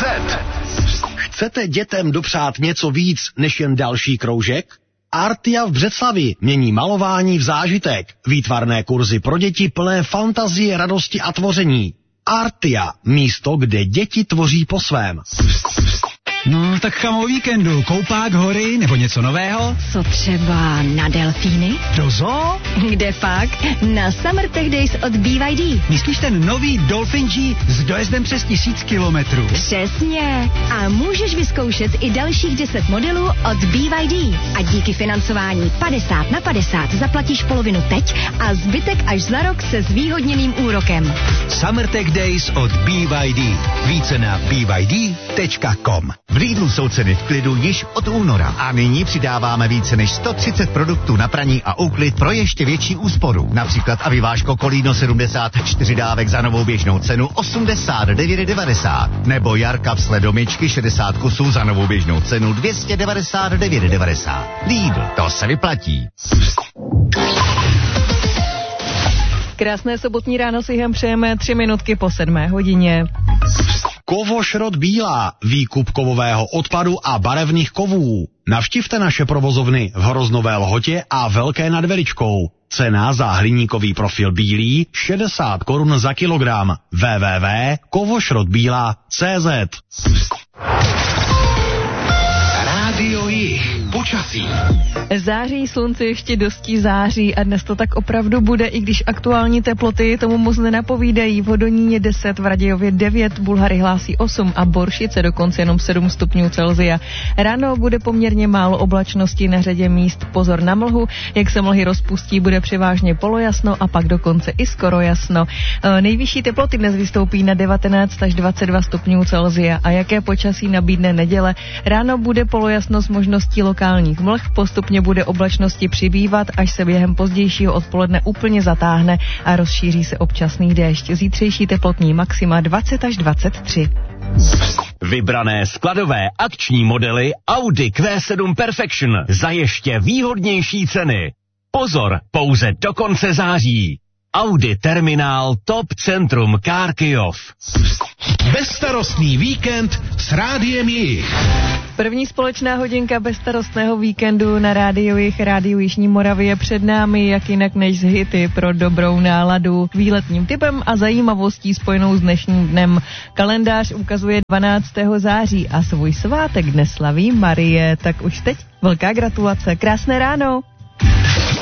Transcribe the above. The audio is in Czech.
Chcete dětem dopřát něco víc než jen další kroužek? Artia v Břeclavi mění malování v zážitek. Výtvarné kurzy pro děti plné fantazie, radosti a tvoření. Artia, místo, kde děti tvoří po svém. No, tak kam o víkendu? Koupák, hory nebo něco nového? Co třeba na delfíny? Do zoo? Kde pak? Na Summer Tech Days od BYD. Myslíš ten nový Dolphin G s dojezdem přes 1000 kilometrů? Přesně. A můžeš vyzkoušet i dalších 10 modelů od BYD. A díky financování 50/50 zaplatíš polovinu teď a zbytek až za rok se zvýhodněným úrokem. Summer Tech Days od BYD. Více na byd.com. V Lidlu jsou ceny v klidu již od února a nyní přidáváme více než 130 produktů na praní a úklid pro ještě větší úsporu. Například aviváško Kolíno 74 dávek za novou běžnou cenu 89,90 nebo Jarka sledomičky 60 kusů za novou běžnou cenu 299,90. Lidl, to se vyplatí. Krásné sobotní ráno si jim přejeme 3 minutky po 7 hodině. Kovošrot Bílá, výkup kovového odpadu a barevných kovů. Navštivte naše provozovny v Hroznové Lhotě a Velké nad Veličkou. Cena za hliníkový profil bílý 60 korun za kilogram. www.kovošrotbila.cz. Rádio Jih. Počasí. Září, slunce ještě dostí září a dnes to tak opravdu bude, i když aktuální teploty tomu moc nenapovídají. V Hodoníně 10, v Radějově 9, Bulhary hlásí 8 a Boršice dokonce jenom 7 stupňů Celsia. Ráno bude poměrně málo oblačnosti, na řadě míst pozor na mlhu. Jak se mlhy rozpustí, bude převážně polojasno a pak dokonce i skoro jasno. Nejvyšší teploty dnes vystoupí na 19 až 22 stupňů Celsia. A jaké počasí nabídne neděle? Ráno bude polojasno s možností lokálních mlh, postupně bude oblačnosti přibývat, až se během pozdějšího odpoledne úplně zatáhne a rozšíří se občasný déšť. Zítřejší teplotní maxima 20 až 23. Vybrané skladové akční modely Audi Q7 Perfection za ještě výhodnější ceny. Pozor, pouze do konce září. Audi Terminál Top Centrum Car Kyjov. Bezstarostný víkend s Rádiem Jih. První společná hodinka bezstarostného víkendu na Rádiu Jih, Rádiu Jižní Moravy je před námi, jak jinak než z hity pro dobrou náladu, výletním tipem a zajímavostí spojenou s dnešním dnem. Kalendář ukazuje 12. září a svůj svátek dnes slaví Marie, tak už teď velká gratulace, krásné ráno.